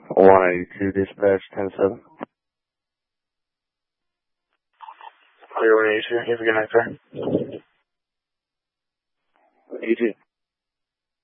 182 dispatch 10-7. Clear 182. You have a good night, sir. 82.